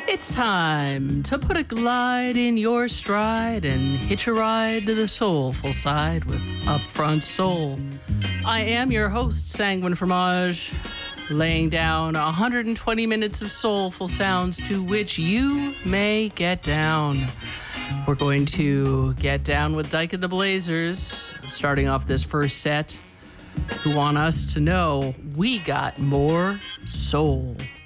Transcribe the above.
It's time to put a glide in your stride and hitch a ride to the soulful side with Upfront Soul. I am your host, Sanguine Fromage, laying down 120 minutes of soulful sounds to which you may get down. We're going to get down with Dyke and the Blazers, starting off this first set, who want us to know we got more soul.